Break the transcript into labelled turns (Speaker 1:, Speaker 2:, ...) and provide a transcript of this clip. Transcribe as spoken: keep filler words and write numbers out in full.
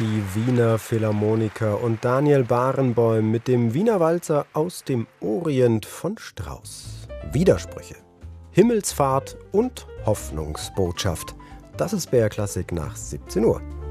Speaker 1: die Wiener Philharmoniker und Daniel Barenboim mit dem Wiener Walzer aus dem Orient von Strauss. Widersprüche, Himmelsfahrt und Hoffnungsbotschaft. Das ist B R Klassik nach siebzehn Uhr.